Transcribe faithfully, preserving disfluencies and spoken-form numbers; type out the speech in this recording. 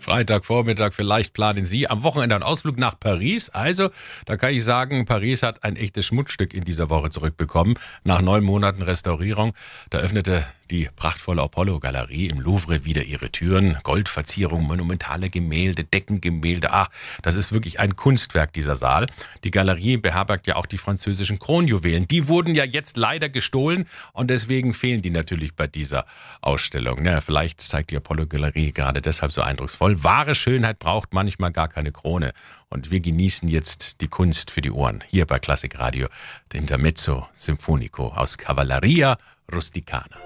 Freitagvormittag, vielleicht planen Sie am Wochenende einen Ausflug nach Paris. Also, da kann ich sagen, Paris hat ein echtes Schmuckstück in dieser Woche zurückbekommen. Nach neun Monaten Restaurierung, da öffnete die prachtvolle Apollo-Galerie im Louvre wieder ihre Türen. Goldverzierung, monumentale Gemälde, Deckengemälde. Ah, das ist wirklich ein Kunstwerk, dieser Saal. Die Galerie beherbergt ja auch die französischen Kronjuwelen. Die wurden ja jetzt leider gestohlen und deswegen fehlen die natürlich bei dieser Ausstellung. Ja, vielleicht zeigt die Apollo-Galerie gerade deshalb so eindrucksvoll. Wahre Schönheit braucht manchmal gar keine Krone. Und wir genießen jetzt die Kunst für die Ohren. Hier bei Klassikradio, der Intermezzo Sinfonico aus Cavalleria Rusticana.